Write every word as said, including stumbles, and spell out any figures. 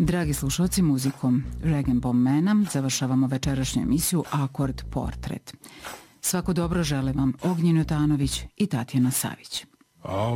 Dragi slušalci, muzikom Rag and Bone Mana završavamo večerašnju emisiju Akord Portret. Svako dobro žele vam Ognjen Jotanović i Tatjana Savić.